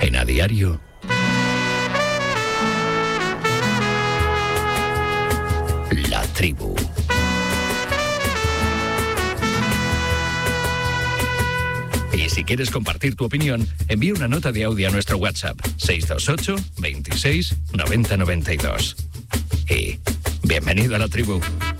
En A Diario, La Tribu. Y si quieres compartir tu opinión, envía una nota de audio a nuestro WhatsApp 628 26 90 92. Y bienvenido a La Tribu.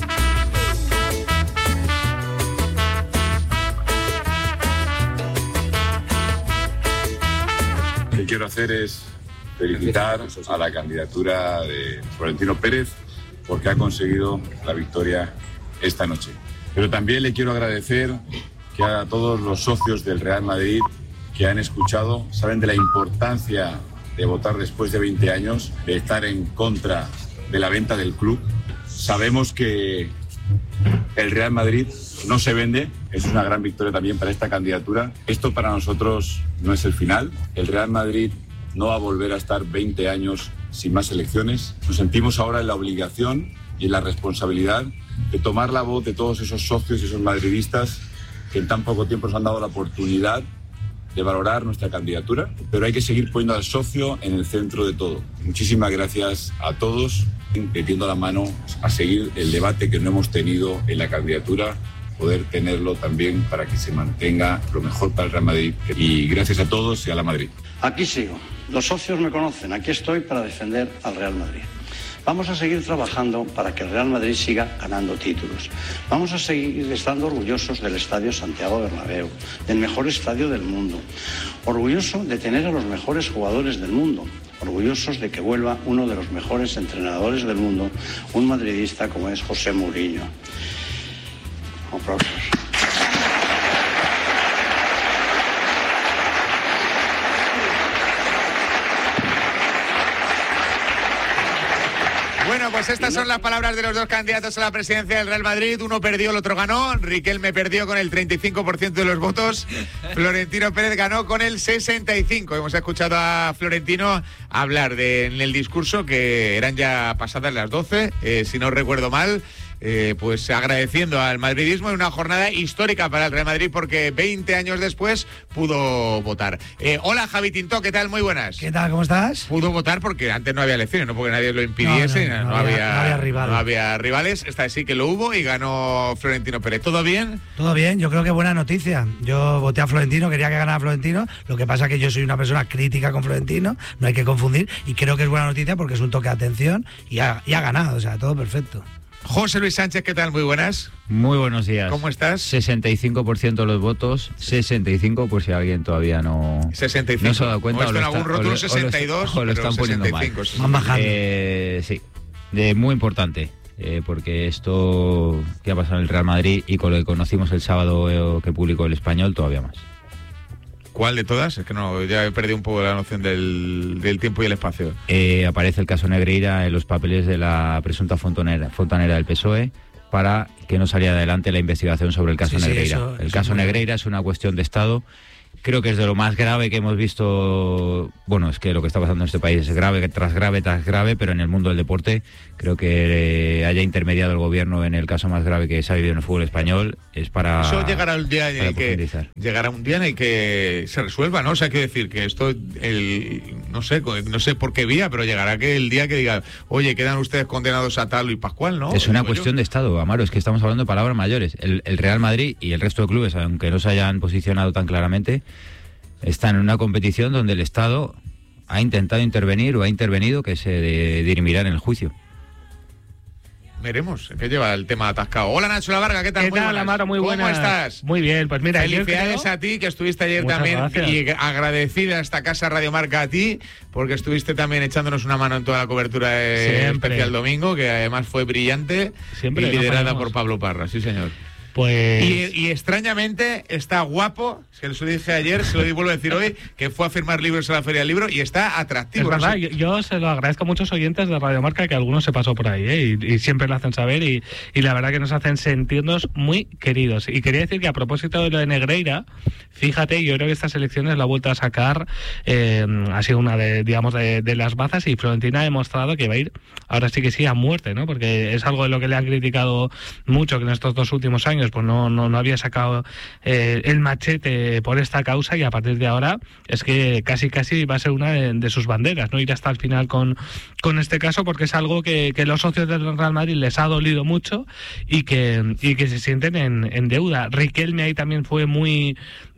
Lo que quiero hacer es felicitar a la candidatura de Florentino Pérez porque ha conseguido la victoria esta noche. Pero también le quiero agradecer que a todos los socios del Real Madrid que han escuchado, saben de la importancia de votar después de 20 años, de estar en contra de la venta del club. Sabemos que el Real Madrid no se vende, es una gran victoria también para esta candidatura. Esto para nosotros no es el final. El Real Madrid no va a volver a estar 20 años sin más elecciones. Nos sentimos ahora en la obligación y en la responsabilidad de tomar la voz de todos esos socios y esos madridistas que en tan poco tiempo nos han dado la oportunidad de valorar nuestra candidatura, pero hay que seguir poniendo al socio en el centro de todo. Muchísimas gracias a todos, metiendo la mano a seguir el debate que no hemos tenido en la candidatura, poder tenerlo también para que se mantenga lo mejor para el Real Madrid. Y gracias a todos y a la Madrid. Aquí sigo. Los socios me conocen. Aquí estoy para defender al Real Madrid. Vamos a seguir trabajando para que el Real Madrid siga ganando títulos. Vamos a seguir estando orgullosos del Estadio Santiago Bernabéu, del mejor estadio del mundo. Orgulloso de tener a los mejores jugadores del mundo. Orgullosos de que vuelva uno de los mejores entrenadores del mundo, un madridista como es José Mourinho. Aplausos. Bueno, pues estas son las palabras de los dos candidatos a la presidencia del Real Madrid. Uno perdió, el otro ganó. Riquelme perdió con el 35% de los votos. Florentino Pérez ganó con el 65%. Hemos escuchado a Florentino hablar en el discurso, que eran ya pasadas las 12, si no recuerdo mal. Pues agradeciendo al madridismo en una jornada histórica para el Real Madrid, porque 20 años después pudo votar. Hola, Javi Tintó, ¿qué tal? Muy buenas. ¿Qué tal? ¿Cómo estás? Pudo votar porque antes no había elecciones, no porque nadie lo impidiese, no había rivales. No había rivales. Esta sí que lo hubo y ganó Florentino Pérez. ¿Todo bien? Todo bien, yo creo que buena noticia. Yo voté a Florentino, quería que ganara Florentino, lo que pasa es que yo soy una persona crítica con Florentino, no hay que confundir, y creo que es buena noticia porque es un toque de atención y ha ganado, o sea, todo perfecto. José Luis Sánchez, ¿qué tal? Muy buenas. Muy buenos días. ¿Cómo estás? 65% de los votos, 65 por si alguien todavía no... 65. No se ha dado cuenta. O en algún rótulo 62, o lo están poniendo 65, mal. Sí. Van bajando. Sí, muy importante, porque esto que ha pasado en el Real Madrid y con lo que conocimos el sábado que publicó El Español, todavía más. ¿Cuál de todas? Es que no, ya he perdido un poco la noción del tiempo y el espacio. Aparece el caso Negreira en los papeles de la presunta fontanera del PSOE para que no saliera adelante la investigación sobre el caso Negreira. El caso Negreira es una cuestión de Estado. Creo que es de lo más grave que hemos visto. Bueno, es que lo que está pasando en este país es grave tras grave tras grave, pero en el mundo del deporte creo que haya intermediado el gobierno en el caso más grave que se ha vivido en el fútbol español. Es para... Eso llegará un día en el que se resuelva, ¿no? O sea, quiero decir que esto, no sé por qué vía, pero llegará que el día que diga, oye, quedan ustedes condenados a tal y pascual, ¿no? Es una cuestión de Estado, Amaro, es que estamos hablando de palabras mayores. El Real Madrid y el resto de clubes, aunque no se hayan posicionado tan claramente, están en una competición donde el Estado ha intentado intervenir o ha intervenido, que se dirimirá en el juicio. Veremos, ¿qué lleva el tema atascado? Hola, Nacho Lavarga, ¿qué tal? ¿Qué tal, Amaro? Muy buenas. ¿Cómo estás? Muy bien, pues mira... Felicidades a ti, que estuviste ayer también. Gracias. Y agradecida a esta casa Radio Marca a ti, porque estuviste también echándonos una mano en toda la cobertura de Especial Domingo, que además fue brillante. Siempre. Y liderada por Pablo Parra, sí señor. Pues... Y extrañamente está guapo, se lo dije ayer, se lo vuelvo a decir hoy, que fue a firmar libros a la Feria del Libro y está atractivo. Es verdad, yo se lo agradezco a muchos oyentes de Radio Marca, que algunos se pasó por ahí, y siempre lo hacen saber, y la verdad que nos hacen sentirnos muy queridos. Y quería decir que a propósito de lo de Negreira, fíjate, yo creo que estas elecciones la ha vuelto a sacar, ha sido una de las bazas, y Florentina ha demostrado que va a ir, ahora sí que sí, a muerte, ¿no? Porque es algo de lo que le han criticado mucho, que en estos 2 últimos años años pues no había sacado el machete por esta causa, y a partir de ahora es que casi va a ser una de sus banderas, ¿no? Ir hasta el final con este caso, porque es algo que los socios del Real Madrid les ha dolido mucho y que se sienten en deuda. Riquelme ahí también fue muy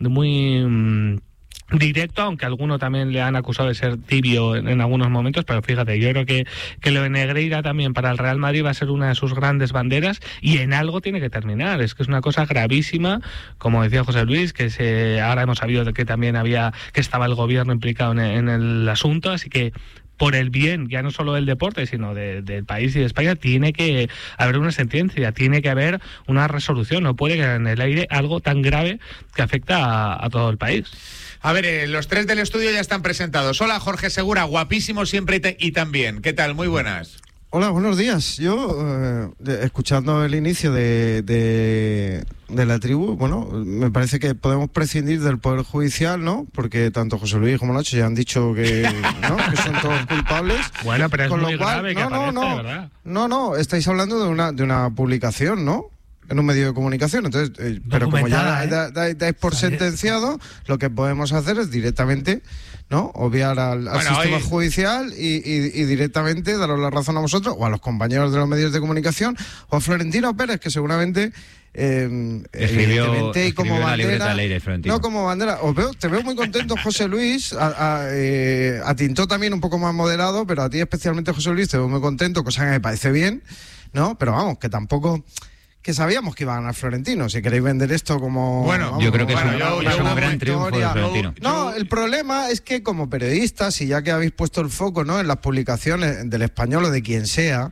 directo, aunque alguno también le han acusado de ser tibio en algunos momentos, pero fíjate, yo creo que lo de Negreira también para el Real Madrid va a ser una de sus grandes banderas, y en algo tiene que terminar. Es que es una cosa gravísima, como decía José Luis, que ahora hemos sabido de que también que estaba el gobierno implicado en el asunto, así que por el bien, ya no solo del deporte, sino del país y de España, tiene que haber una sentencia, tiene que haber una resolución. No puede quedar en el aire algo tan grave que afecta a todo el país. A ver, los tres del estudio ya están presentados. Hola, Jorge Segura, guapísimo siempre y también. ¿Qué tal? Muy buenas. Hola, buenos días. Yo, escuchando el inicio de la tribu, bueno, me parece que podemos prescindir del Poder Judicial, ¿no? Porque tanto José Luis como Nacho ya han dicho que, ¿no?, que son todos culpables. Bueno, pero es con muy lo cual, grave que aparezca, ¿verdad? No, estáis hablando de una publicación, ¿no?, en un medio de comunicación. Entonces, pero como ya dais por sentenciado, lo que podemos hacer es directamente, ¿no?, obviar al sistema judicial y directamente daros la razón a vosotros o a los compañeros de los medios de comunicación o a Florentino Pérez, que seguramente escribió y como bandera, no como bandera. Te veo muy contento, José Luis. A Tintó también un poco más moderado, pero a ti especialmente, José Luis, te veo muy contento, cosa que me parece bien, ¿no? Pero vamos, que tampoco... que sabíamos que iba a ganar Florentino. Si queréis vender esto como... Bueno, vamos, yo creo que es un gran triunfo de Florentino. No, el problema es que como periodistas, y ya que habéis puesto el foco, ¿no?, en las publicaciones del Español o de quien sea,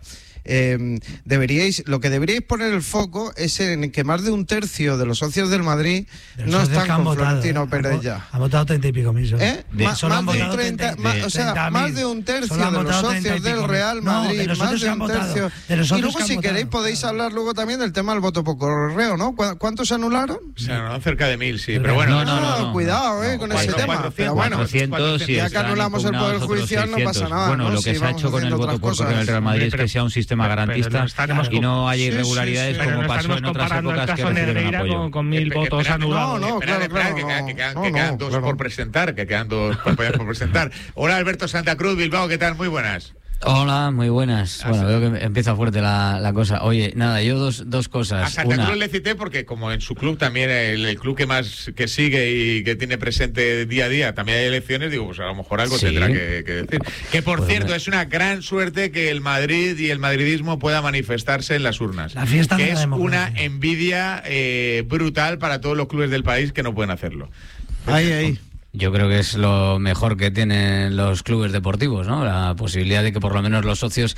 lo que deberíais poner el foco es en que más de un tercio de los socios del Madrid no están con Florentino Pérez ya. Ha votado 30 y pico mil. Más de un tercio de los socios del Real Madrid, más de un tercio. Y luego, si queréis, podéis hablar luego también del tema del voto por correo, ¿no? ¿Cuántos se anularon? Se anularon cerca de 1000, sí, pero bueno. Cuidado con ese tema. Pero bueno, ya que anulamos el Poder Judicial no pasa nada. Bueno, lo que se ha hecho con el voto por correo del Real Madrid es que sea un sistema garantista y no haya irregularidades como pasó en otras épocas que recibieron apoyo. Con 1000 votos anulados. Que quedan dos por presentar, por presentar. Hola, Alberto Santa Cruz, Bilbao, ¿qué tal? Muy buenas. Hola, muy buenas. Bueno, veo que empieza fuerte la cosa. Oye, nada, yo dos cosas. A Santa Cruz le cité porque como en su club también, el club que sigue y que tiene presente día a día, también hay elecciones, digo, pues a lo mejor algo tendrá que decir. Que por cierto, es una gran suerte que el Madrid y el madridismo pueda manifestarse en las urnas. La fiesta que de la es democracia. una envidia brutal para todos los clubes del país que no pueden hacerlo. Ahí. Yo creo que es lo mejor que tienen los clubes deportivos, ¿no? La posibilidad de que por lo menos los socios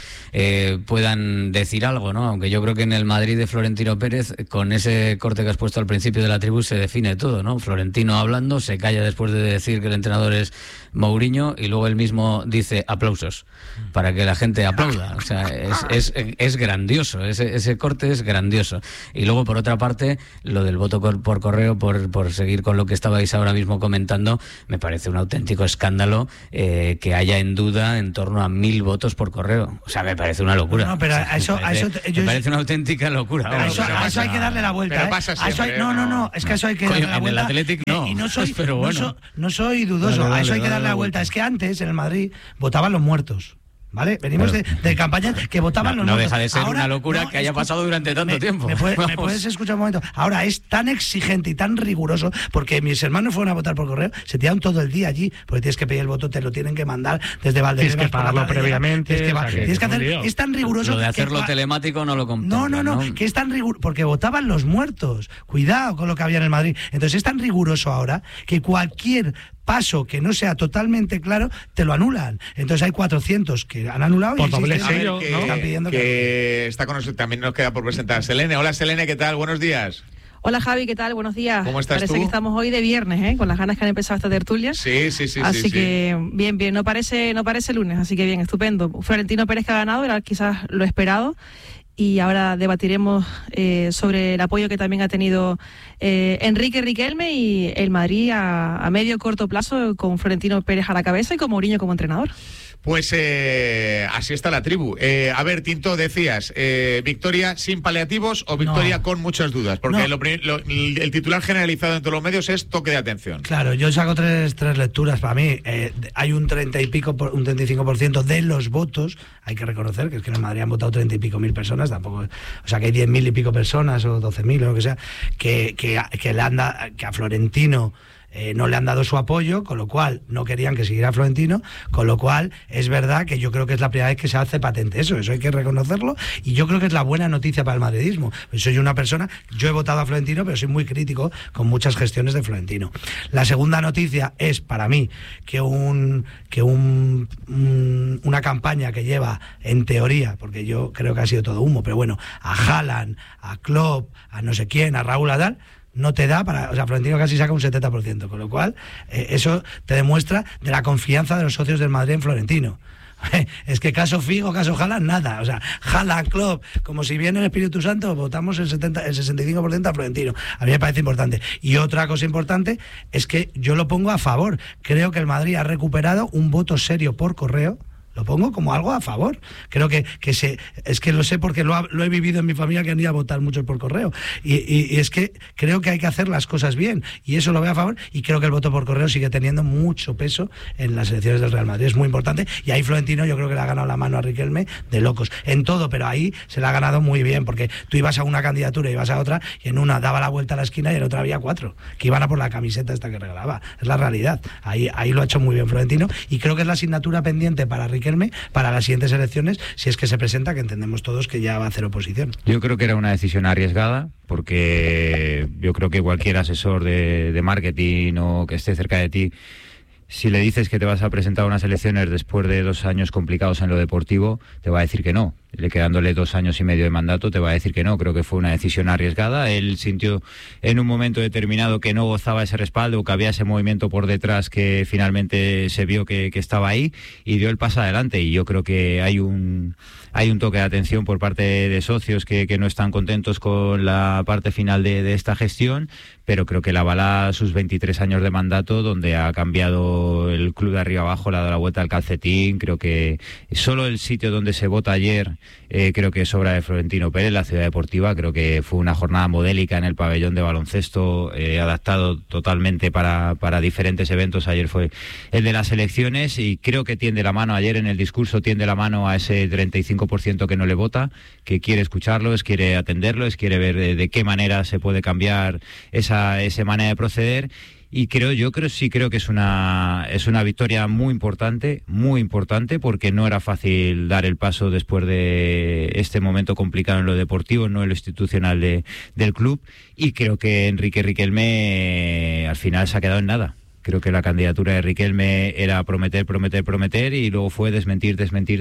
puedan decir algo, ¿no? Aunque yo creo que en el Madrid de Florentino Pérez, con ese corte que has puesto al principio de la tribu, se define todo, ¿no? Florentino hablando, se calla después de decir que el entrenador es Mourinho y luego él mismo dice aplausos para que la gente aplauda. O sea, es grandioso, ese corte es grandioso. Y luego, por otra parte, lo del voto por correo, por seguir con lo que estabais ahora mismo comentando, me parece un auténtico escándalo que haya en duda en torno a 1000 votos por correo. O sea, me parece una locura. No, pero me parece una auténtica locura. A eso hay que darle la vuelta. Pero pasa siempre, es que a eso hay que darle la vuelta. En el Athletic no. Y no soy, pero bueno. no soy dudoso. A eso hay que darle la vuelta. Es que antes en el Madrid votaban los muertos. ¿Vale? Venimos de campañas que votaban los no muertos. Deja de ser una locura que haya pasado durante tanto tiempo. ¿Me puedes escuchar un momento? Ahora es tan exigente y tan riguroso, porque mis hermanos fueron a votar por correo, se tiraron todo el día allí, porque tienes que pedir el voto, te lo tienen que mandar desde Valdebebas. Tienes que pagarlo previamente. Tienes que hacer, es tan riguroso. Lo de hacerlo telemático no lo comprendo. No, que es tan riguroso, porque votaban los muertos. Cuidado con lo que había en el Madrid. Entonces es tan riguroso ahora que cualquier paso que no sea totalmente claro, te lo anulan. Entonces hay 400 que han anulado por y doble sello, que están pidiendo que está con nosotros. También nos queda por presentar Selene. Hola, Selene, ¿qué tal? Buenos días. Hola, Javi, ¿qué tal? Buenos días. ¿Cómo estás? Parece tú? que estamos hoy de viernes, con las ganas que han empezado esta tertulia. Sí. Así que bien, no parece lunes, así que bien, estupendo. Florentino Pérez que ha ganado, era quizás lo esperado. Y ahora debatiremos sobre el apoyo que también ha tenido Enrique Riquelme y el Madrid a medio corto plazo, con Florentino Pérez a la cabeza y con Mourinho como entrenador. Pues así está la tribu. A ver, Tinto, decías, ¿victoria sin paliativos o victoria con muchas dudas? Porque el titular generalizado en todos los medios es toque de atención. Claro, yo saco tres lecturas. Para mí hay un 35% de los votos, hay que reconocer que es que en Madrid han votado 30 y pico mil personas, tampoco, o sea que hay 10.000 y pico personas o 12.000 o lo que sea, que a Florentino no le han dado su apoyo, con lo cual no querían que siguiera Florentino, con lo cual es verdad que yo creo que es la primera vez que se hace patente eso hay que reconocerlo, y yo creo que es la buena noticia para el madridismo. Soy una persona, yo he votado a Florentino, pero soy muy crítico con muchas gestiones de Florentino. La segunda noticia es para mí que una campaña que lleva, en teoría, porque yo creo que ha sido todo humo, pero bueno, a Haaland, a Klopp, a no sé quién, a Raúl Adal, no te da para... O sea, Florentino casi saca un 70%, con lo cual eso te demuestra de la confianza de los socios del Madrid en Florentino. Es que caso Figo, caso Haaland, nada. O sea, Haaland, Klopp, como si viene el Espíritu Santo, votamos el 65% a Florentino. A mí me parece importante. Y otra cosa importante es que yo lo pongo a favor. Creo que el Madrid ha recuperado un voto serio por correo. Lo pongo como algo a favor. Creo que es que lo sé porque lo he vivido en mi familia, que han ido a votar muchos por correo. Y es que creo que hay que hacer las cosas bien. Y eso lo veo a favor. Y creo que el voto por correo sigue teniendo mucho peso en las elecciones del Real Madrid. Es muy importante. Y ahí Florentino yo creo que le ha ganado la mano a Riquelme de locos. En todo, pero ahí se la ha ganado muy bien. Porque tú ibas a una candidatura, ibas a otra, y en una daba la vuelta a la esquina y en otra había 4 que iban a por la camiseta esta que regalaba. Es la realidad. Ahí lo ha hecho muy bien Florentino. Y creo que es la asignatura pendiente para Riquelme para las siguientes elecciones, si es que se presenta, que entendemos todos que ya va a hacer oposición. Yo creo que era una decisión arriesgada, porque yo creo que cualquier asesor de marketing o que esté cerca de ti, si le dices que te vas a presentar a unas elecciones después de 2 años complicados en lo deportivo, te va a decir que no. Quedándole 2 años y medio de mandato, te va a decir que no. Creo que fue una decisión arriesgada. Él sintió en un momento determinado que no gozaba ese respaldo, que había ese movimiento por detrás que finalmente se vio que estaba ahí, y dio el paso adelante. Y yo creo que hay un toque de atención por parte de socios que no están contentos con la parte final de esta gestión, pero creo que la avala sus 23 años de mandato, donde ha cambiado el club de arriba abajo, le ha dado la vuelta al calcetín. Creo que solo el sitio donde se vota ayer, creo que es obra de Florentino Pérez, la Ciudad Deportiva. Creo que fue una jornada modélica en el pabellón de baloncesto, adaptado totalmente para diferentes eventos. Ayer fue el de las elecciones, y creo que tiende la mano, ayer en el discurso tiende la mano a ese 35% que no le vota, que quiere escucharlos, quiere atenderlos, quiere ver de qué manera se puede cambiar esa manera de proceder. Y creo que es una victoria muy importante, porque no era fácil dar el paso después de este momento complicado en lo deportivo, no en lo institucional del club, y creo que Enrique Riquelme al final se ha quedado en nada. Creo que la candidatura de Riquelme era prometer, y luego fue desmentir.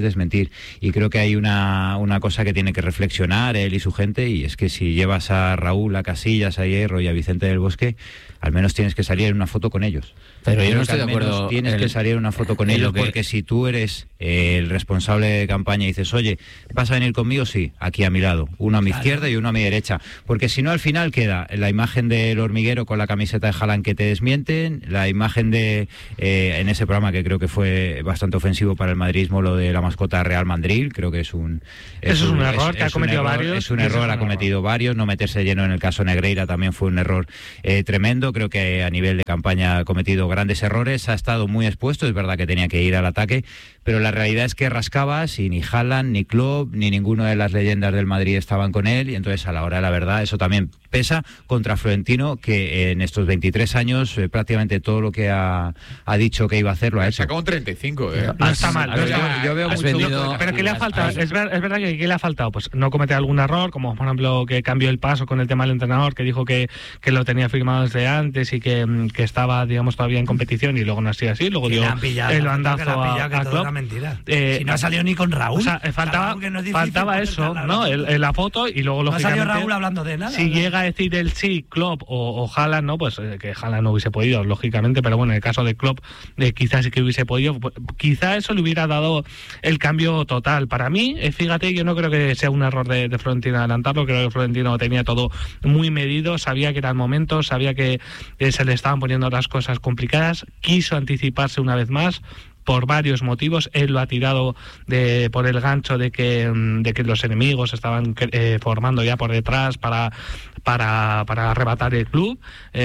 Y creo que hay una cosa que tiene que reflexionar él y su gente, y es que si llevas a Raúl, a Casillas, a Hierro y a Vicente del Bosque, al menos tienes que salir en una foto con ellos. Pero yo no estoy de acuerdo. Tienes que salir en una foto con ellos, porque si tú eres el responsable de campaña y dices, oye, ¿vas a venir conmigo? Sí, aquí a mi lado, uno a mi izquierda y uno a mi derecha. Porque si no, al final queda la imagen del hormiguero con la camiseta de Haaland que te desmienten, la imagen de, en ese programa que creo que fue bastante ofensivo para el madridismo, lo de la mascota Real Madrid. Creo que es un error que ha cometido varios. Es un error, ha cometido varios. No meterse lleno en el caso Negreira también fue un error tremendo. Creo que a nivel de campaña ha cometido grandes errores, ha estado muy expuesto, es verdad que tenía que ir al ataque, pero la realidad es que rascabas y ni Haaland, ni Klopp, ni ninguno de las leyendas del Madrid estaban con él, y entonces a la hora de la verdad eso también pesa contra Florentino, que en estos 23 años prácticamente todo lo que ha dicho que iba a hacer lo ha hecho. Sacó un 35, No está mal. Yo veo mucho vendido, pero ¿qué le ha faltado? Es verdad que ¿qué le ha faltado? Pues no cometer algún error, como por ejemplo que cambió el paso con el tema del entrenador, que dijo que lo tenía firmado desde antes y que estaba, digamos, todavía en competición, y luego no ha sido así, luego dio el bandazo a Klopp. Mentira. Si no ha salido ni con Raúl. O sea, faltaba eso, ¿no? La foto, y luego no lógicamente, ha salido Raúl hablando de nada. Si llega a decir el sí, Klopp o Haaland, ¿no? Pues que Haaland no hubiese podido, lógicamente, pero bueno, en el caso de Klopp, quizás sí que hubiese podido. Quizá eso le hubiera dado el cambio total. Para mí, fíjate, yo no creo que sea un error de Florentino adelantarlo. Creo que Florentino tenía todo muy medido, sabía que era el momento, sabía que se le estaban poniendo las cosas complicadas, quiso anticiparse una vez más. por varios motivos. Él lo ha tirado por el gancho de que los enemigos estaban formando ya por detrás para arrebatar el club.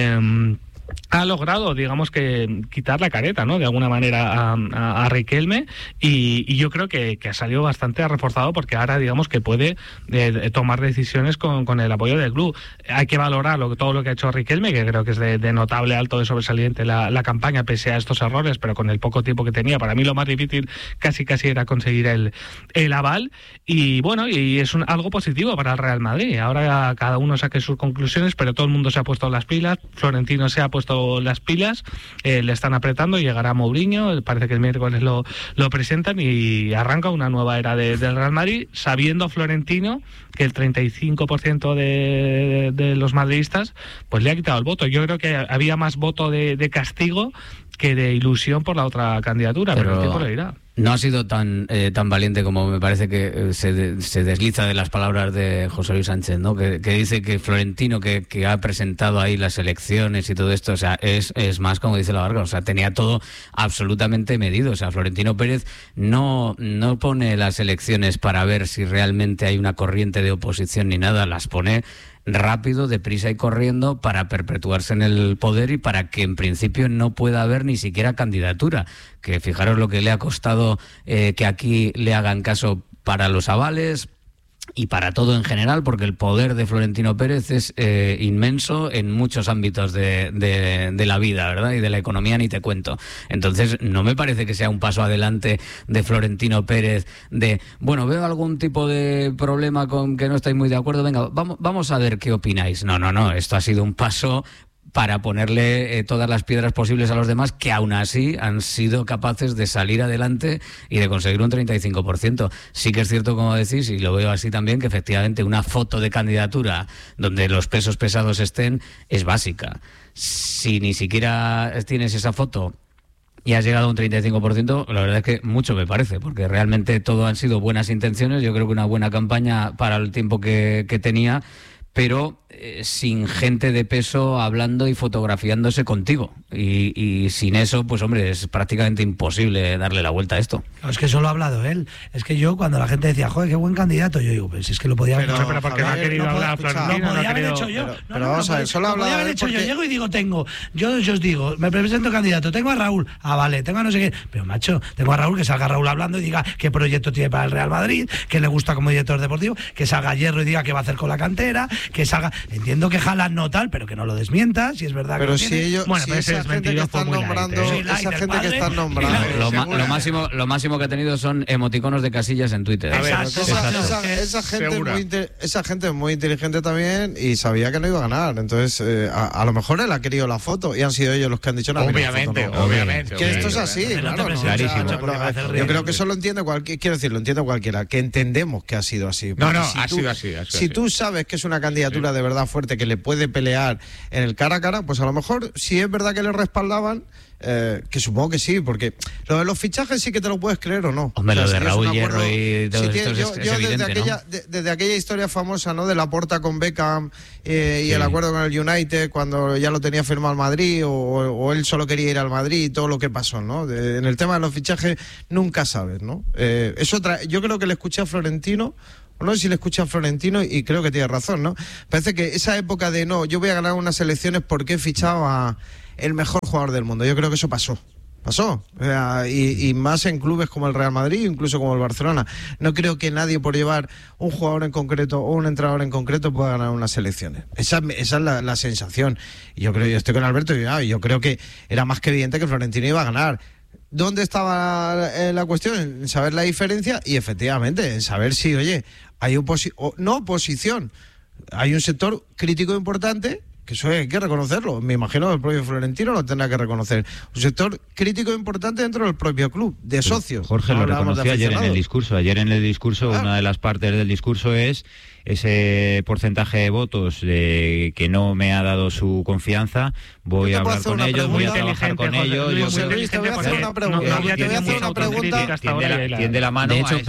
Ha logrado, digamos, que quitar la careta, ¿no?, de alguna manera a Riquelme, y yo creo que ha salido bastante reforzado, porque ahora, digamos, que puede tomar decisiones con el apoyo del club. Hay que valorar todo lo que ha hecho Riquelme, que creo que es de notable, alto, de sobresaliente la campaña, pese a estos errores, pero con el poco tiempo que tenía. Para mí lo más difícil casi era conseguir el aval, y bueno, y es algo positivo para el Real Madrid. Ahora cada uno saque sus conclusiones, pero todo el mundo se ha puesto las pilas. Florentino se ha puesto las pilas, le están apretando, llegará Mourinho, parece que el miércoles lo presentan y arranca una nueva era del Real Madrid, sabiendo Florentino que el 35% de los madridistas pues le ha quitado el voto. Yo creo que había más voto de castigo que de ilusión por la otra candidatura, pero el tiempo lo dirá. No ha sido tan valiente como me parece que se desliza de las palabras de José Luis Sánchez, ¿no? Que dice que Florentino, que ha presentado ahí las elecciones y todo esto, o sea, es más como dice la Varga, o sea, tenía todo absolutamente medido. O sea, Florentino Pérez no pone las elecciones para ver si realmente hay una corriente de oposición ni nada, las pone rápido, deprisa y corriendo para perpetuarse en el poder y para que en principio no pueda haber ni siquiera candidatura. Que fijaros lo que le ha costado que aquí le hagan caso para los avales y para todo en general, porque el poder de Florentino Pérez es inmenso en muchos ámbitos de la vida, ¿verdad? Y de la economía ni te cuento. Entonces, no me parece que sea un paso adelante de Florentino Pérez de, bueno, veo algún tipo de problema con que no estáis muy de acuerdo, venga, vamos a ver qué opináis. No, esto ha sido un paso para ponerle todas las piedras posibles a los demás, que aún así han sido capaces de salir adelante y de conseguir un 35%. Sí que es cierto, como decís, y lo veo así también, que efectivamente una foto de candidatura donde los pesos pesados estén es básica. Si ni siquiera tienes esa foto y has llegado a un 35%, la verdad es que mucho me parece, porque realmente todo han sido buenas intenciones. Yo creo que una buena campaña para el tiempo que tenía, pero sin gente de peso hablando y fotografiándose contigo. Y sin eso, pues hombre, es prácticamente imposible darle la vuelta a esto. No, es que solo ha hablado él. Es que yo, cuando la gente decía, joder, qué buen candidato, yo digo, pues es que lo podía haber hecho. Pero porque no ha querido hablar Florentino. Lo podía haber hecho yo. Pero vamos a ver, solo ha hablado. Lo podía haber hecho yo. Llego y digo, yo os digo, me presento candidato, tengo a Raúl. Ah, vale, tengo a no sé qué. Pero macho, tengo a Raúl, que salga Raúl hablando y diga qué proyecto tiene para el Real Madrid, que le gusta como director deportivo, que salga Hierro y diga qué va a hacer con la cantera, que salga. Entiendo que Haaland no tal, pero que no lo desmienta, si es verdad. Pero que si ellos, bueno, si pero esa gente que están nombrando, esa gente que están nombrando, lo máximo que ha tenido son emoticonos de casillas en Twitter. A ver, esa gente es muy inteligente también y sabía que no iba a ganar. Entonces, a lo mejor él ha querido la foto y han sido ellos los que han dicho no. Obviamente. Que esto es así, claro. Yo creo que eso lo entiende cualquiera, que entendemos que ha sido así. No, ha sido así. Si tú sabes que es una candidatura de verdad fuerte, que le puede pelear en el cara a cara, pues a lo mejor, si es verdad que le respaldaban, que supongo que sí, porque lo de los fichajes sí que te lo puedes creer o no. Hombre, lo de Raúl Hierro y todo esto es evidente, desde aquella historia famosa, ¿no?, de Laporta con Beckham y el acuerdo con el United, cuando ya lo tenía firmado al Madrid, o él solo quería ir al Madrid, y todo lo que pasó, ¿no? En el tema de los fichajes nunca sabes, ¿no? Yo creo que le escuché a Florentino. No sé si le escucha a Florentino y creo que tiene razón, ¿no? Parece que esa época de yo voy a ganar unas elecciones porque he fichado a el mejor jugador del mundo, yo creo que eso pasó. Y más en clubes como el Real Madrid, incluso como el Barcelona. No creo que nadie, por llevar un jugador en concreto o un entrenador en concreto, pueda ganar unas elecciones. Esa es la sensación. Y yo estoy con Alberto y yo creo que era más que evidente que Florentino iba a ganar. ¿Dónde estaba la cuestión? En saber la diferencia y efectivamente en saber si, oye, hay oposición. Hay un sector crítico importante, que eso hay que reconocerlo. Me imagino que el propio Florentino lo tendrá que reconocer. Un sector crítico importante dentro del propio club, de socios. Jorge lo reconoció ayer en el discurso. Una de las partes del discurso es ese porcentaje de votos que no me ha dado su confianza. Voy a hablar con ellos, voy a trabajar con ellos. Te voy a hacer una pregunta. Tiende la mano. De hecho,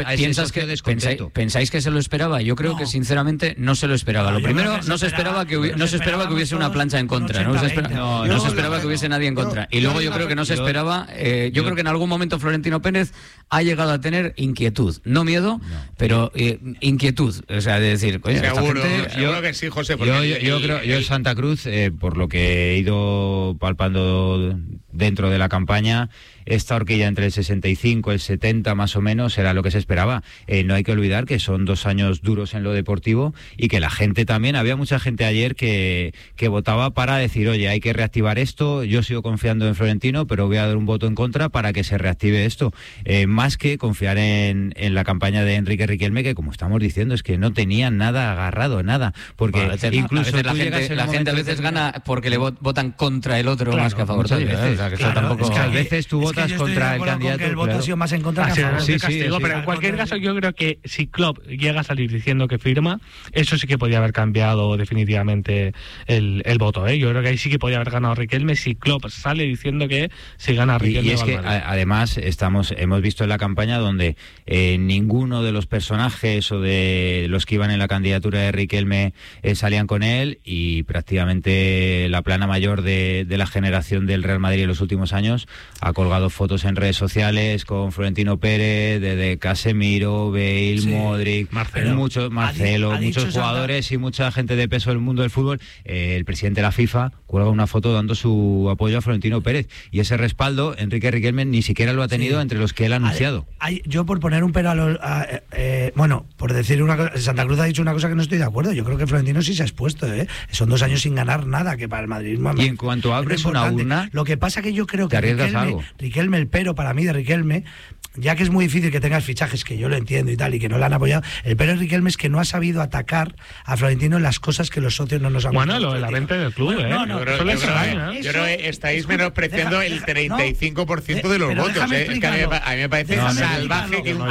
¿pensáis que se lo esperaba? Yo creo que sinceramente no se lo esperaba. Lo primero, no se esperaba que hubiese hubiese una plancha en contra. No se esperaba que hubiese nadie en contra. Y luego yo creo que no se esperaba. Yo creo que en algún momento Florentino Pérez ha llegado a tener inquietud. No miedo, pero inquietud. O sea, de decir, coño, seguro que sí, José. Yo en Santa Cruz, por lo que he ido palpando dentro de la campaña, esta horquilla entre el 65 y el 70 más o menos era lo que se esperaba. No hay que olvidar que son 2 años duros en lo deportivo y que la gente también, había mucha gente ayer que votaba para decir, oye, hay que reactivar esto, yo sigo confiando en Florentino, pero voy a dar un voto en contra para que se reactive esto. Más que confiar en la campaña de Enrique Riquelme, que como estamos diciendo, es que no tenía nada agarrado, nada. Porque incluso la gente a veces gana porque le votan contra el otro, claro, más que a favor de él. Es que a veces tú votas contra el candidato. Que el voto ha sido más en contra que a favor. Pero en cualquier caso yo creo que si Klopp llega a salir diciendo que firma, eso sí que podría haber cambiado definitivamente el voto. Yo creo que ahí sí que podría haber ganado Riquelme si Klopp sale diciendo que si gana Riquelme. Y es que además hemos visto en la campaña donde ninguno de los personajes o de los que iban en la candidatura de Riquelme salían con él, y prácticamente la plana mayor de la generación del Real Madrid en los últimos años ha colgado fotos en redes sociales con Florentino Pérez, de Casemiro, Bale, Modric, Marcelo, muchos jugadores y mucha gente de peso del mundo del fútbol. El presidente de la FIFA cuelga una foto dando su apoyo a Florentino Pérez, y ese respaldo Enrique Riquelme ni siquiera lo ha tenido entre los que él ha anunciado. Yo por poner un pero por decir una cosa, Santa Cruz ha dicho una cosa que no estoy de acuerdo. Yo creo que Florentino sí se ha expuesto, Son 2 años sin ganar nada, que para el madridismo. Y en cuanto abres una urna, lo que pasa que yo creo que Riquelme, el pero para mí de Riquelme, ya que es muy difícil que tengas fichajes, que yo lo entiendo y tal, y que no lo han apoyado, el pero de Riquelme es que no ha sabido atacar a Florentino en las cosas que los socios no nos han gustado. Lo de la venta del club, yo creo que estáis menospreciando el 35% de los votos, Es que a mí me parece salvaje que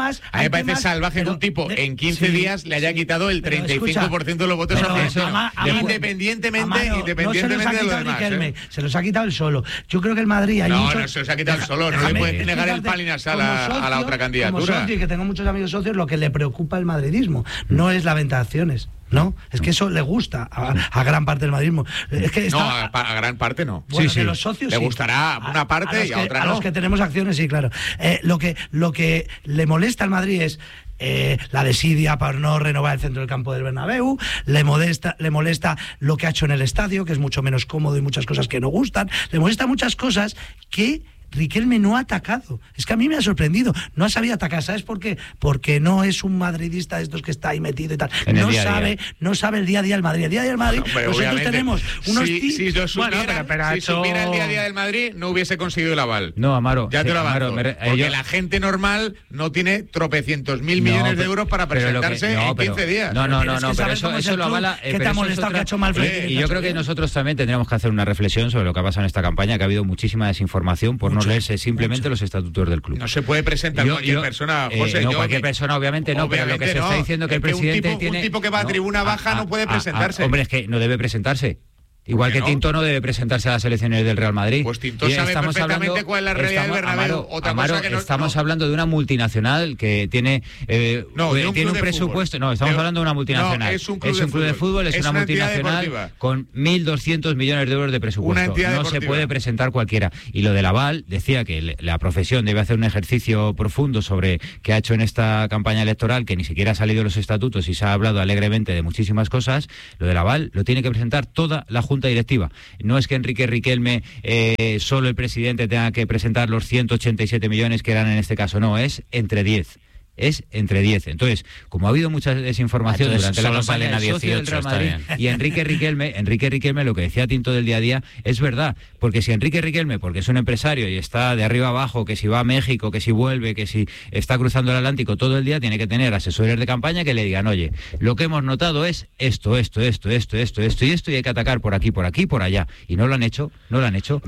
un tipo en 15 días le haya quitado el 35% de los votos independientemente de lo demás. Se los ha quitado él solo. Yo creo que el Madrid... No se los ha quitado él solo. No le puedes negar el Palinasal a la otra candidatura. Como socio, y que tengo muchos amigos socios, lo que le preocupa al madridismo no es la venta de acciones. No, es que eso le gusta a gran parte del madridismo. Es que a gran parte no. Bueno, de los socios le gustará a una parte y a otra no. A los que tenemos acciones, sí, claro. Lo que le molesta al Madrid es la desidia para no renovar el centro del campo del Bernabéu, le molesta lo que ha hecho en el estadio, que es mucho menos cómodo, y muchas cosas que no gustan, le molesta muchas cosas que Riquelme no ha atacado. Es que a mí me ha sorprendido. No ha sabido atacar. ¿Sabes por qué? Porque no es un madridista de estos que está ahí metido y tal. No sabe el día a día del Madrid. El día a día del Madrid, nosotros tenemos unos... Si supiera el día a día del Madrid, no hubiese conseguido el aval. No, Amaro. Ya te lo avanzo. Porque la gente normal no tiene tropecientos mil millones de euros para presentarse en 15 días. Pero eso lo avala... ¿Qué te ha molestado que ha hecho mal Florentino? Y yo creo que nosotros también tendríamos que hacer una reflexión sobre lo que ha pasado en esta campaña, que ha habido muchísima desinformación por no leerse simplemente los estatutos del club. No se puede presentar cualquier persona, José. Cualquier persona, obviamente no, pero lo que se está diciendo es que el presidente un tipo que va a tribuna baja no puede presentarse. Hombre, es que no debe presentarse. Igual que Tinto no debe presentarse a las elecciones del Real Madrid. Pues Tinto sabe perfectamente cuál es la realidad del Bernabéu. Estamos hablando de una multinacional que tiene un presupuesto. No, estamos hablando de una multinacional. Es un club de fútbol, es una multinacional con 1.200 millones de euros de presupuesto. No se puede presentar cualquiera. Y lo del aval, decía que la profesión debe hacer un ejercicio profundo sobre qué ha hecho en esta campaña electoral, que ni siquiera ha salido los estatutos y se ha hablado alegremente de muchísimas cosas. Lo del aval lo tiene que presentar toda la Junta Directiva. No es que Enrique Riquelme, solo el presidente, tenga que presentar los 187 millones que eran en este caso. No, es entre 10. Entonces, como ha habido mucha desinformación durante la campaña, el socio del Real Madrid y Enrique Riquelme, lo que decía Tinto del día a día es verdad, porque si Enrique Riquelme, porque es un empresario y está de arriba abajo, que si va a México, que si vuelve, que si está cruzando el Atlántico todo el día, tiene que tener asesores de campaña que le digan, oye, lo que hemos notado es esto, y hay que atacar por aquí, por allá. Y no lo han hecho,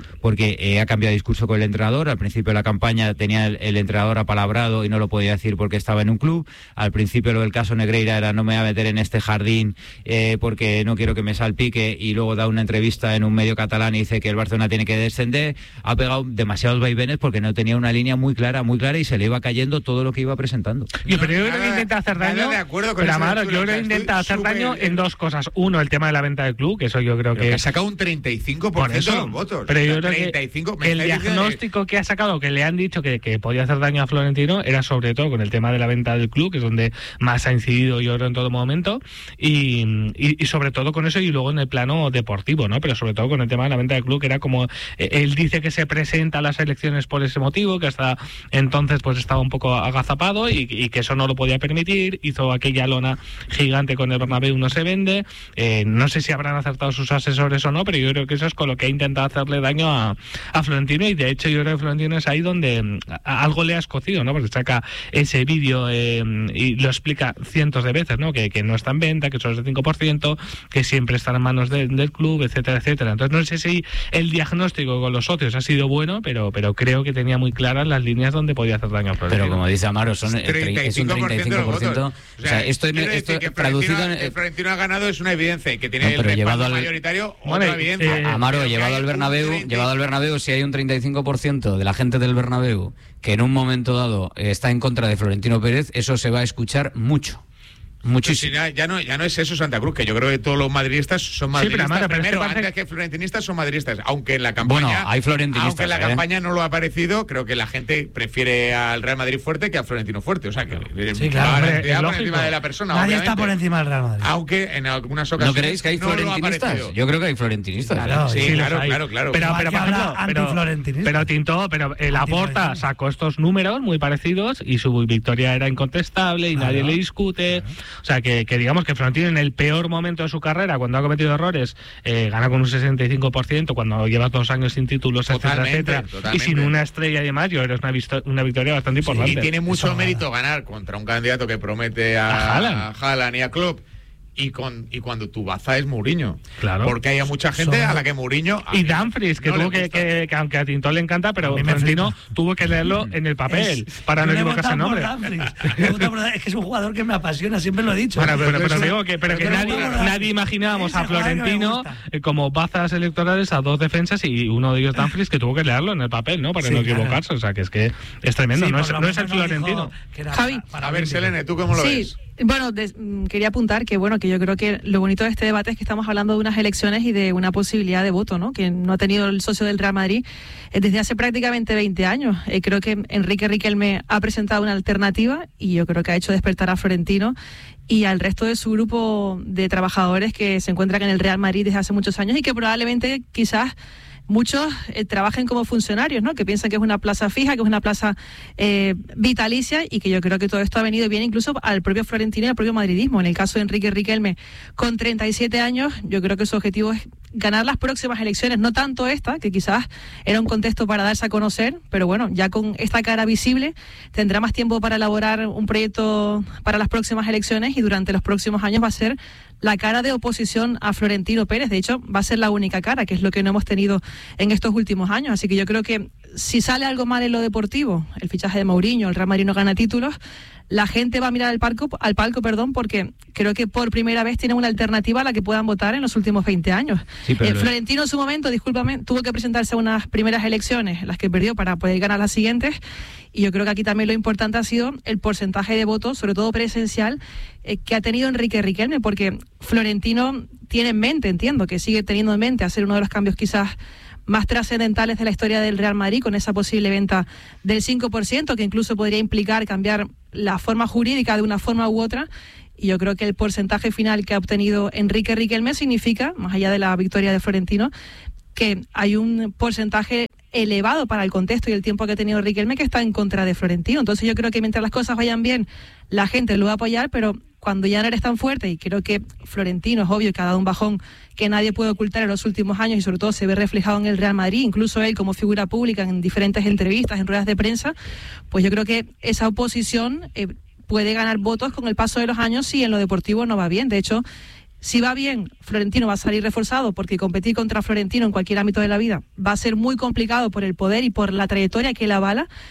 porque ha cambiado de discurso con el entrenador. Al principio de la campaña tenía el entrenador apalabrado y no lo podía decir porque estaba en un club. Al principio lo del caso Negreira era no me voy a meter en este jardín porque no quiero que me salpique, y luego da una entrevista en un medio catalán y dice que el Barcelona tiene que descender. Ha pegado demasiados vaivenes porque no tenía una línea muy clara y se le iba cayendo todo lo que iba presentando. Pero yo creo que intenta hacer daño. Pero Amaro, yo creo que intenta hacer daño en dos cosas. Uno, el tema de la venta del club, que eso yo creo que ha sacado un 35% de los votos. Pero yo creo que el diagnóstico que ha sacado, que le han dicho que podía hacer daño a Florentino, era sobre todo con el tema de la venta del club, que es donde más ha incidido yo creo en todo momento, y sobre todo con eso, y luego en el plano deportivo, ¿no? Pero sobre todo con el tema de la venta del club, que era como él dice que se presenta a las elecciones por ese motivo, que hasta entonces pues estaba un poco agazapado y que eso no lo podía permitir. Hizo aquella lona gigante con el Bernabéu, no se vende. No sé si habrán acertado sus asesores o no, pero yo creo que eso es con lo que ha intentado hacerle daño a Florentino, y de hecho yo creo que Florentino es ahí donde algo le ha escocido, ¿no? Porque saca ese vídeo y lo explica cientos de veces, ¿no? Que no está en venta, que solo es de 5%, que siempre está en manos del club, etcétera, etcétera. Entonces no sé si el diagnóstico con los socios ha sido bueno, pero creo que tenía muy claras las líneas donde podía hacer daño a Florentino. Pero como dice Amaro, es un 35%. O sea, esto que Florentino ha ganado es una evidencia, y que tiene el respaldo mayoritario, otra evidencia. Amaro, llevado al Bernabéu, si hay un 35% de la gente del Bernabéu que en un momento dado está en contra de Florentino Pérez, eso se va a escuchar mucho. Muchísimo. Pues ya no es eso, Santa Cruz, que yo creo que todos los madridistas son madridistas. Sí, pero primero, antes que florentinistas son madridistas, aunque en la campaña, bueno, hay florentinistas, aunque en la campaña no lo ha parecido, creo que la gente prefiere al Real Madrid fuerte que al Florentino fuerte, o sea que sí, claro, por encima de la persona. Nadie está por encima del Real Madrid. Aunque en algunas ocasiones ¿no creéis que hay florentinistas? Yo creo que hay florentinistas. Claro, sí, claro. Pero por ejemplo, Tinto, Laporta sacó estos números muy parecidos y su victoria era incontestable y nadie le discute. O sea que digamos que Florentino en el peor momento de su carrera, cuando ha cometido errores, gana con un 65%, cuando lleva 2 años sin títulos, etcétera, y sin una estrella y demás, yo creo que es una victoria bastante importante. Y tiene mucho mérito ganar contra un candidato que promete a Haaland y a Klopp. Y cuando tu baza es Mourinho. Claro. Porque hay mucha gente a la que Mourinho... Y Dumfries, que tuvo que aunque a Tinto le encanta, pero Florentino tuvo que leerlo en el papel para no equivocarse el nombre. Es que es un jugador que me apasiona, siempre lo he dicho. Bueno, pero digo que nadie imaginábamos a Florentino como bazas electorales a 2 defensas y uno de ellos Dumfries, que tuvo que leerlo en el papel, ¿no? Para no equivocarse. O sea, que es tremendo. Sí, no es el Florentino. Javi. A ver, Selene, ¿tú cómo lo ves? Bueno, quería apuntar que yo creo que lo bonito de este debate es que estamos hablando de unas elecciones y de una posibilidad de voto, ¿no? Que no ha tenido el socio del Real Madrid desde hace prácticamente 20 años. Creo que Enrique Riquelme ha presentado una alternativa y yo creo que ha hecho despertar a Florentino y al resto de su grupo de trabajadores que se encuentran en el Real Madrid desde hace muchos años y que probablemente quizás muchos trabajen como funcionarios, ¿no? Que piensan que es una plaza fija, que es una plaza vitalicia, y que yo creo que todo esto ha venido bien incluso al propio Florentino y al propio madridismo. En el caso de Enrique Riquelme, con 37 años, yo creo que su objetivo es ganar las próximas elecciones, no tanto esta, que quizás era un contexto para darse a conocer, pero bueno, ya con esta cara visible tendrá más tiempo para elaborar un proyecto para las próximas elecciones y durante los próximos años va a ser la cara de oposición a Florentino Pérez. De hecho, va a ser la única cara, que es lo que no hemos tenido en estos últimos años. Así que yo creo que si sale algo mal en lo deportivo, el fichaje de Mourinho, el Real Madrid no gana títulos, la gente va a mirar al palco, porque creo que por primera vez tiene una alternativa a la que puedan votar en los últimos 20 años. Sí, Florentino en su momento, discúlpame, tuvo que presentarse a unas primeras elecciones, las que perdió, para poder ganar las siguientes, y yo creo que aquí también lo importante ha sido el porcentaje de votos, sobre todo presencial, que ha tenido Enrique Riquelme, porque Florentino tiene en mente, entiendo que sigue teniendo en mente hacer uno de los cambios quizás más trascendentales de la historia del Real Madrid, con esa posible venta del 5%, que incluso podría implicar cambiar la forma jurídica de una forma u otra. Y yo creo que el porcentaje final que ha obtenido Enrique Riquelme significa, más allá de la victoria de Florentino, que hay un porcentaje elevado para el contexto y el tiempo que ha tenido Riquelme que está en contra de Florentino. Entonces yo creo que mientras las cosas vayan bien, la gente lo va a apoyar, pero cuando ya no eres tan fuerte, y creo que Florentino es obvio que ha dado un bajón que nadie puede ocultar en los últimos años y sobre todo se ve reflejado en el Real Madrid, incluso él como figura pública en diferentes entrevistas, en ruedas de prensa, pues yo creo que esa oposición puede ganar votos con el paso de los años si en lo deportivo no va bien. De hecho, si va bien, Florentino va a salir reforzado, porque competir contra Florentino en cualquier ámbito de la vida va a ser muy complicado por el poder y por la trayectoria que él avala.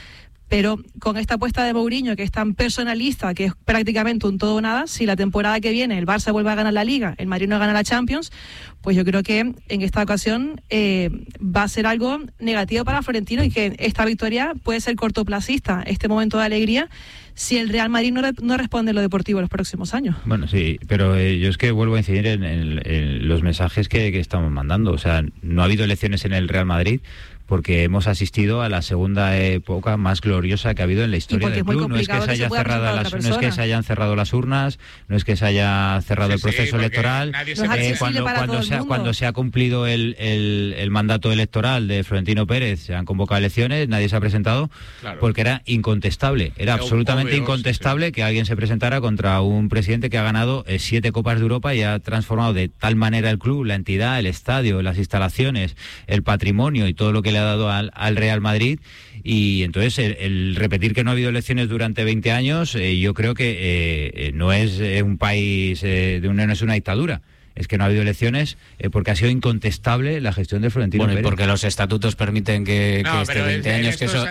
pero con esta apuesta de Mourinho, que es tan personalista, que es prácticamente un todo o nada, si la temporada que viene el Barça vuelve a ganar la Liga, el Madrid no gana la Champions, pues yo creo que en esta ocasión va a ser algo negativo para Florentino, y que esta victoria puede ser cortoplacista, este momento de alegría, si el Real Madrid no responde en lo deportivo en los próximos años. Bueno, sí, pero yo es que vuelvo a incidir en los mensajes que estamos mandando. O sea, no ha habido elecciones en el Real Madrid porque hemos asistido a la segunda época más gloriosa que ha habido en la historia del club. No es que se hayan cerrado las urnas, no es que se haya cerrado el proceso electoral. Cuando se ha cumplido el mandato electoral de Florentino Pérez, se han convocado elecciones, nadie se ha presentado, porque era incontestable, era absolutamente incontestable que alguien se presentara contra un presidente que ha ganado 7 Copas de Europa y ha transformado de tal manera el club, la entidad, el estadio, las instalaciones, el patrimonio y todo lo que le ha dado al Real Madrid. Y entonces el repetir que no ha habido elecciones durante 20 años, yo creo que no es un país, no es una dictadura. Es que no ha habido elecciones porque ha sido incontestable la gestión de Florentino Pérez. Y porque los estatutos permiten que esté 20 años, que eso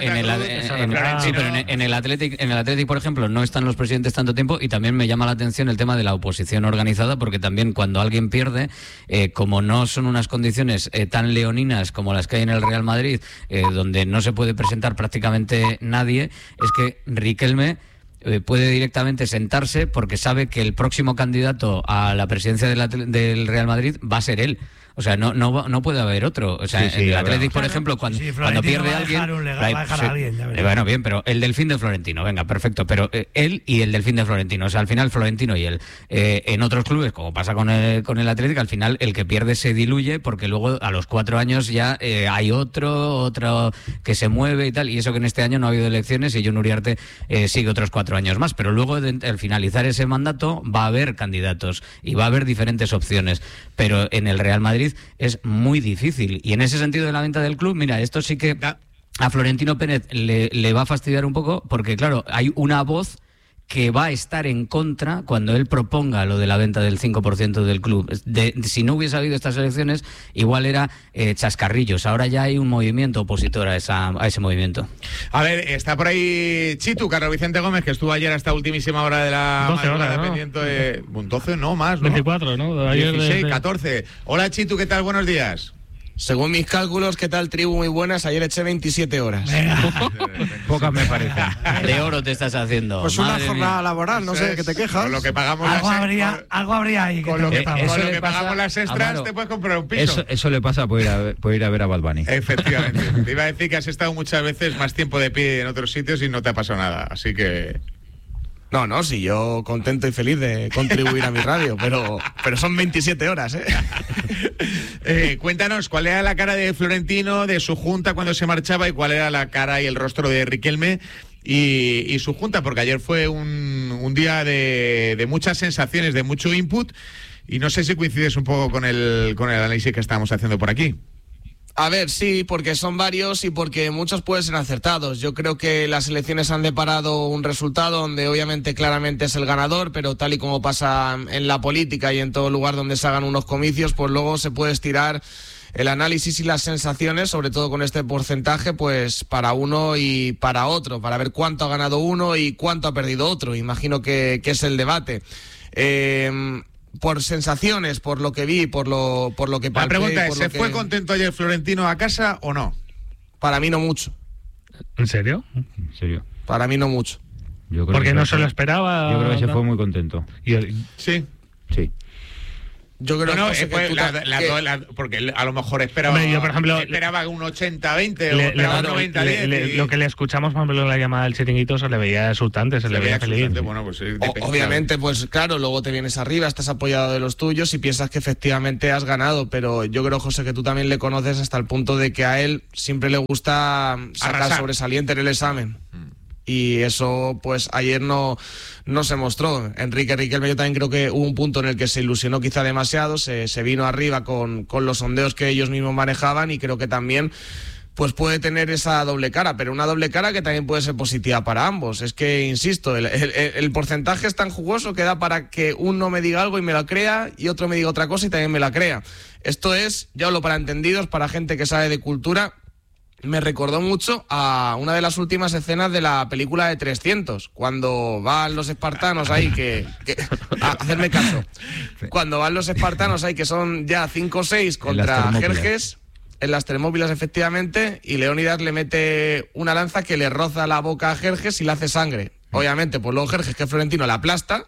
en el Athletic, por ejemplo, no están los presidentes tanto tiempo, y también me llama la atención el tema de la oposición organizada, porque también cuando alguien pierde, como no son unas condiciones tan leoninas como las que hay en el Real Madrid, donde no se puede presentar prácticamente nadie, es que Riquelme puede directamente sentarse porque sabe que el próximo candidato a la presidencia del Real Madrid va a ser él. O sea, no puede haber otro. O sea, el Athletic, por ejemplo, cuando pierde alguien... Bueno, bien, pero el Delfín de Florentino, venga, perfecto. Pero él y el Delfín de Florentino. O sea, al final Florentino y él. En otros clubes, como pasa con el Athletic, al final el que pierde se diluye, porque luego a los 4 años ya hay otro que se mueve y tal. Y eso que en este año no ha habido elecciones y Jon Uriarte sigue otros 4 años más. Pero luego, al finalizar ese mandato, va a haber candidatos y va a haber diferentes opciones. Pero en el Real Madrid es muy difícil, y en ese sentido de la venta del club, mira, esto sí que a Florentino Pérez le va a fastidiar un poco, porque claro, hay una voz que va a estar en contra cuando él proponga lo de la venta del 5% del club. Si no hubiese habido estas elecciones, igual era chascarrillos. Ahora ya hay un movimiento opositor a ese movimiento. A ver, está por ahí Chitu, Carlos Vicente Gómez, que estuvo ayer hasta ultimísima hora de la 12 horas, ¿no? Pendiente de... 12, no, más, ¿no? 24, ¿no? Ayer 16, 14. Hola, Chitu, ¿qué tal? Buenos días. Según mis cálculos, ¿qué tal, tribu? Muy buenas. Ayer eché 27 horas. Pocas me parecen. De oro te estás haciendo. Pues una jornada laboral, no sé, que te quejas. Con lo que pagamos algo habría ahí. Con lo que pagamos las extras, te puedes comprar un piso. Eso le pasa por ir a ver a Bad Bunny. Efectivamente. Te iba a decir que has estado muchas veces más tiempo de pie en otros sitios y no te ha pasado nada. Así que... No, sí, yo contento y feliz de contribuir a mi radio, pero son 27 horas, Cuéntanos, ¿cuál era la cara de Florentino, de su junta cuando se marchaba, y cuál era la cara y el rostro de Riquelme y su junta? Porque ayer fue un día de muchas sensaciones, de mucho input, y no sé si coincides un poco con el análisis que estábamos haciendo por aquí. A ver, sí, porque son varios y porque muchos pueden ser acertados. Yo creo que las elecciones han deparado un resultado donde obviamente claramente es el ganador, pero tal y como pasa en la política y en todo lugar donde se hagan unos comicios, pues luego se puede estirar el análisis y las sensaciones, sobre todo con este porcentaje, pues para uno y para otro, para ver cuánto ha ganado uno y cuánto ha perdido otro. Imagino que es el debate. Por sensaciones, por lo que vi, por lo que palpé. La pregunta es, ¿se fue contento ayer Florentino a casa o no? Para mí no mucho. ¿En serio? ¿En serio? Para mí no mucho. Porque no se lo esperaba. Yo creo que se fue muy contento. Sí. Sí. Yo creo porque a lo mejor esperaba, yo, por ejemplo, esperaba un 80-20 o esperaba un 90-10. Lo que le escuchamos, por ejemplo, en la llamada del chiringuito, se le veía exultante, se le veía feliz. Bueno, pues, obviamente, pues claro, luego te vienes arriba, estás apoyado de los tuyos y piensas que efectivamente has ganado, pero yo creo, José, que tú también le conoces hasta el punto de que a él siempre le gusta sacar sobresaliente en el examen. Y eso, pues ayer no se mostró. Enrique Riquelme, yo también creo que hubo un punto en el que se ilusionó quizá demasiado, se vino arriba con los sondeos que ellos mismos manejaban, y creo que también pues puede tener esa doble cara, pero una doble cara que también puede ser positiva para ambos. Es que, insisto, el porcentaje es tan jugoso que da para que uno me diga algo y me la crea, y otro me diga otra cosa y también me la crea. Esto es, ya hablo para entendidos, para gente que sabe de cultura, me recordó mucho a una de las últimas escenas de la película de 300, cuando van los espartanos ahí, hacerme caso, cuando van los espartanos ahí, que son ya 5 o 6 contra Jerjes, en las Termópilas efectivamente, y Leónidas le mete una lanza que le roza la boca a Jerjes y le hace sangre. Obviamente, pues luego Jerjes, que es florentino, la aplasta,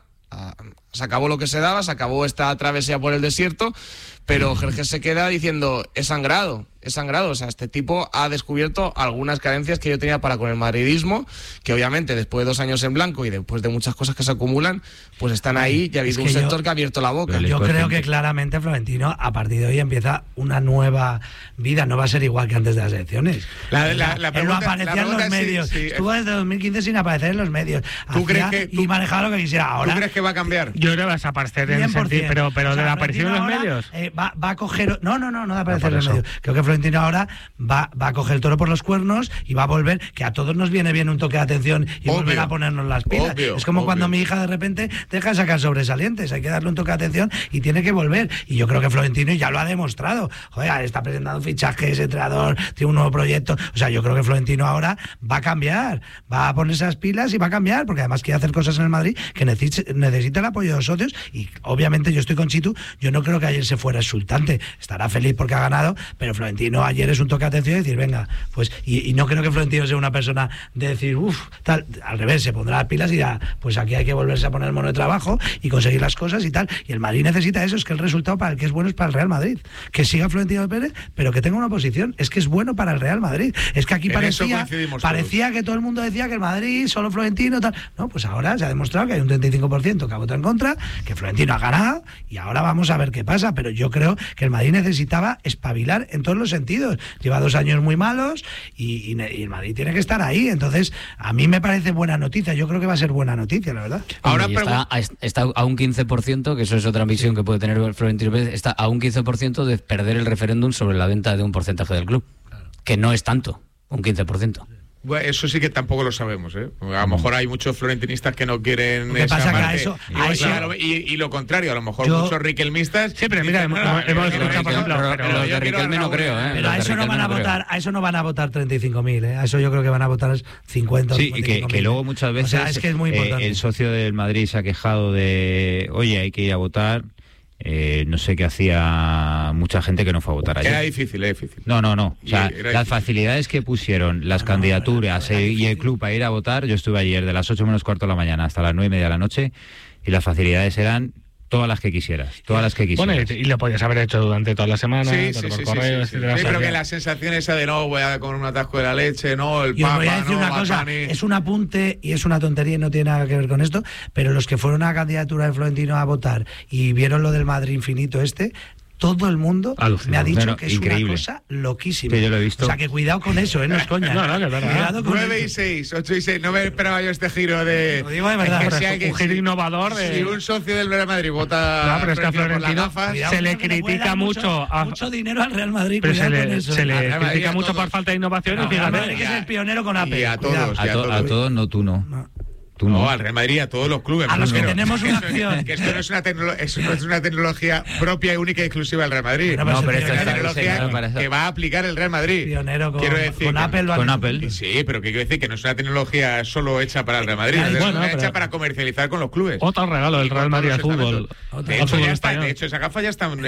se acabó lo que se daba, se acabó esta travesía por el desierto, pero Jerjes se queda diciendo, he sangrado. O sea, este tipo ha descubierto algunas carencias que yo tenía para con el madridismo, que obviamente después de 2 años en blanco y después de muchas cosas que se acumulan, pues están ahí y ha habido un sector que ha abierto la boca. Yo creo que claramente Florentino a partir de hoy empieza una nueva vida, no va a ser igual que antes de las elecciones. Él no aparecía en los medios, estuvo desde 2015 sin aparecer en los medios. Y manejaba lo que quisiera. Ahora, ¿tú crees que va a cambiar? Yo creo que va a desaparecer en el sentido, pero de la aparición en los medios. Va a coger... No de aparecer en los medios. Creo que Florentino ahora va a coger el toro por los cuernos y va a volver, que a todos nos viene bien un toque de atención y volver a ponernos las pilas. Es como cuando mi hija de repente deja de sacar sobresalientes, hay que darle un toque de atención y tiene que volver. Y yo creo que Florentino ya lo ha demostrado. Joder, está presentando fichajes, entrenador, tiene un nuevo proyecto. O sea, yo creo que Florentino ahora va a cambiar, va a ponerse las pilas y va a cambiar, porque además quiere hacer cosas en el Madrid que necesita el apoyo de los socios. Y obviamente yo estoy con Chitu, yo no creo que ayer se fuera exultante, estará feliz porque ha ganado, pero Florentino ayer es un toque de atención y decir, venga, pues, y no creo que Florentino sea una persona de decir, tal, al revés, se pondrá las pilas y dirá, pues aquí hay que volverse a poner el mono de trabajo y conseguir las cosas y tal. Y el Madrid necesita eso, es que el resultado para el que es bueno es para el Real Madrid. Que siga Florentino Pérez, pero que tenga una posición, es que es bueno para el Real Madrid. Es que aquí parecía que todo el mundo decía que el Madrid, solo Florentino, tal. No, pues ahora se ha demostrado que hay un 35% que ha votado en contra, que Florentino ha ganado y ahora vamos a ver qué pasa. Pero yo creo que el Madrid necesitaba espabilar en todos los sentidos. Lleva 2 años muy malos y el Madrid tiene que estar ahí. Entonces, a mí me parece buena noticia. Yo creo que va a ser buena noticia, la verdad. Ahora está a un 15%, que eso es otra visión que puede tener Florentino Pérez, está a un 15% de perder el referéndum sobre la venta de un porcentaje del club. Que no es tanto, un 15%. Bueno, eso sí que tampoco lo sabemos, ¿eh? A lo mejor hay muchos florentinistas que no quieren esa parte. Y lo contrario, a lo mejor muchos riquelmistas. Sí, pero mira, hemos escuchado, por ejemplo, los de Riquelme no creo, ¿eh? Pero a eso no van a votar, a eso no van a votar 35.000, ¿eh? A eso yo creo que van a votar 50. Sí, y que luego muchas veces, o sea, es que es muy importante. El socio del Madrid se ha quejado de, oye, hay que ir a votar. No sé qué hacía mucha gente que no fue a votar ayer. Era difícil. No. O sea, las facilidades que pusieron las candidaturas y el club a ir a votar, yo estuve ayer de las 8 menos cuarto de la mañana hasta las 9:30 de la noche y las facilidades eran todas las que quisieras. Bueno, y lo podías haber hecho durante toda la semana, por correo. Sí, pero que la sensación esa de no, voy a comer un atasco de la leche, no, el papa, voy a decir una cosa, es un apunte y es una tontería y no tiene nada que ver con esto, pero los que fueron a la candidatura de Florentino a votar y vieron lo del Madrid infinito todo el mundo me ha dicho que es increíble. Una cosa loquísima. Que yo lo he visto. O sea, que cuidado con eso, no es coña. No, que verdad. 9 y 6, 8 y 6. No me esperaba yo este giro de... Lo digo de verdad. Un giro innovador. Si un socio del Real Madrid vota... No, pero es que a Florentino se le critica mucho... Mucho dinero al Real Madrid, pero cuidado con eso. Se le critica mucho por falta de innovación. Y fíjate que es el pionero con Apple. Y a todos. A todos, no, tú no. No, al Real Madrid, a todos los clubes. A los que tenemos una opción. Que esto no es una tecnología propia y única y exclusiva del Real Madrid. Pero es una tecnología que va a aplicar el Real Madrid. Pionero con Apple. Con Apple. Sí, pero que quiero decir que no es una tecnología solo hecha para el Real Madrid, es hecha para comercializar con los clubes. Otro regalo del Real Madrid al fútbol. De hecho, esa gafa ya está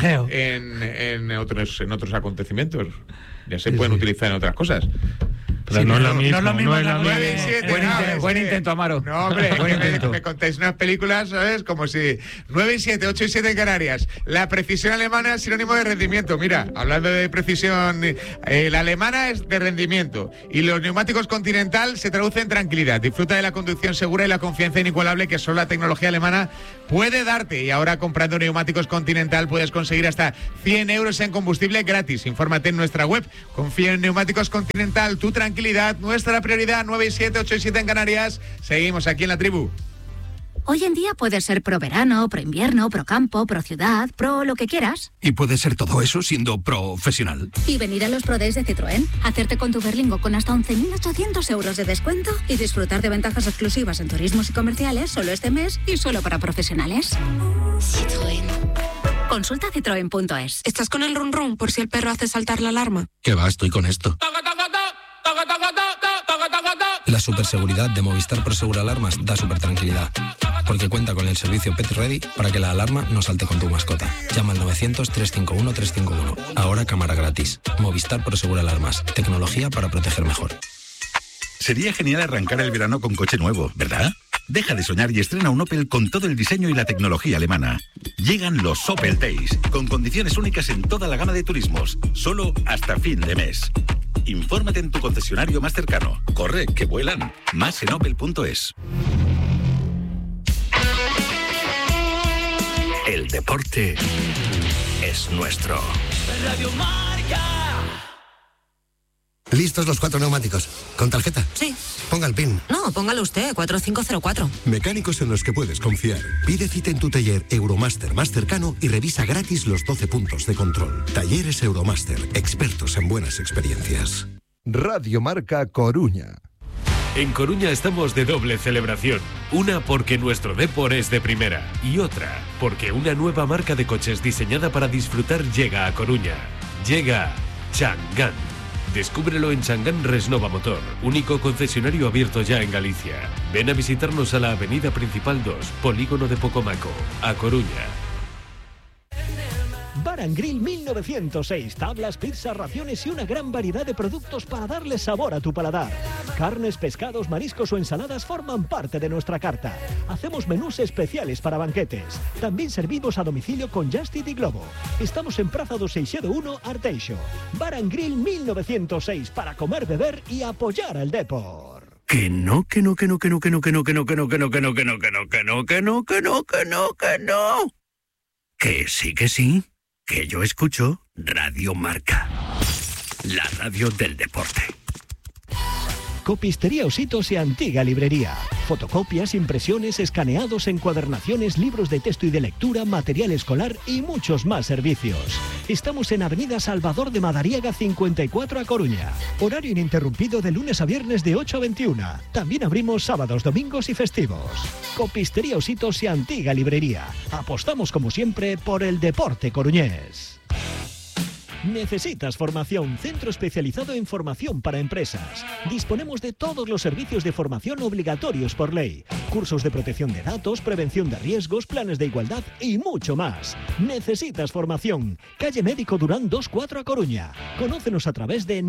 en otros acontecimientos. Ya se pueden utilizar en otras cosas. Pero no es lo mismo. 9 y 7. Buen intento, Amaro. No, hombre, me contáis unas películas, ¿sabes? Como si 9 y 7, 8 y 7 en Canarias. La precisión alemana es sinónimo de rendimiento. Mira, hablando de precisión, la alemana es de rendimiento. Y los neumáticos Continental se traduce en tranquilidad. Disfruta de la conducción segura y la confianza inigualable que solo la tecnología alemana puede darte. Y ahora, comprando neumáticos Continental, puedes conseguir hasta 100 euros en combustible gratis. Infórmate en nuestra web. Confía en Neumáticos Continental, tu tranquilidad, nuestra prioridad. 9 y 7, 8 y 7 en Canarias. Seguimos aquí en La Tribu. Hoy en día puedes ser pro verano, pro invierno, pro campo, pro ciudad, pro lo que quieras. Y puedes ser todo eso siendo profesional. Y venir a los Pro Days de Citroën, hacerte con tu Berlingo con hasta 11.800 euros de descuento y disfrutar de ventajas exclusivas en turismos y comerciales solo este mes y solo para profesionales. Citroën. Consulta citroen.es. ¿Estás con el run run por si el perro hace saltar la alarma? Que va, estoy con esto. ¡Toca, toca! La superseguridad de Movistar Prosegur Alarmas da supertranquilidad, porque cuenta con el servicio Pet Ready para que la alarma no salte con tu mascota. Llama al 900-351-351. Ahora cámara gratis. Movistar Prosegur Alarmas. Tecnología para proteger mejor. Sería genial arrancar el verano con coche nuevo, ¿verdad? Deja de soñar y estrena un Opel con todo el diseño y la tecnología alemana. Llegan los Opel Days, con condiciones únicas en toda la gama de turismos, solo hasta fin de mes. Infórmate en tu concesionario más cercano. Corre, que vuelan. Más en opel.es. El deporte es nuestro. Radio Marca. ¿Listos los 4 neumáticos? ¿Con tarjeta? Sí. Ponga el PIN. No, póngalo usted, 4504. Mecánicos en los que puedes confiar. Pide cita en tu taller Euromaster más cercano y revisa gratis los 12 puntos de control. Talleres Euromaster, expertos en buenas experiencias. Radio Marca Coruña. En Coruña estamos de doble celebración. Una porque nuestro Depor es de primera y otra porque una nueva marca de coches diseñada para disfrutar llega a Coruña. Llega Changán. Descúbrelo en Changán Resnova Motor, único concesionario abierto ya en Galicia. Ven a visitarnos a la avenida principal 2, Polígono de Pocomaco, a Coruña. Bar and Grill 1906, tablas, pizzas, raciones y una gran variedad de productos para darle sabor a tu paladar. Carnes, pescados, mariscos o ensaladas forman parte de nuestra carta. Hacemos menús especiales para banquetes. También servimos a domicilio con Just Eat y Globo. Estamos en Praza do Seixedo 1, Arteixo. Bar and Grill 1906, para comer, beber y apoyar al Depor. Que no. Que sí. Que yo escucho Radio Marca, la radio del deporte. Copistería Ositos y Antigua Librería. Fotocopias, impresiones, escaneados, encuadernaciones, libros de texto y de lectura, material escolar y muchos más servicios. Estamos en Avenida Salvador de Madariaga 54 a Coruña. Horario ininterrumpido de lunes a viernes de 8 a 21. También abrimos sábados, domingos y festivos. Copistería Ositos y Antigua Librería. Apostamos como siempre por el deporte coruñés. ¿Necesitas formación? Centro especializado en formación para empresas. Disponemos de todos los servicios de formación obligatorios por ley. Cursos de protección de datos, prevención de riesgos, planes de igualdad y mucho más. ¿Necesitas formación? Calle Médico Durán 24 a Coruña. Conócenos a través de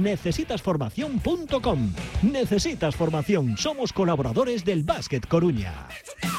necesitasformación.com. Necesitas formación. Somos colaboradores del Básquet Coruña.